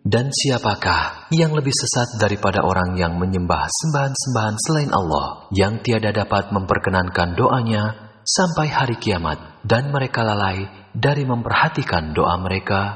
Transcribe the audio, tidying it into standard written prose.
Dan siapakah yang lebih sesat daripada orang yang menyembah sembahan-sembahan selain Allah, yang tiada dapat memperkenankan doanya sampai hari kiamat, dan mereka lalai dari memperhatikan doa mereka?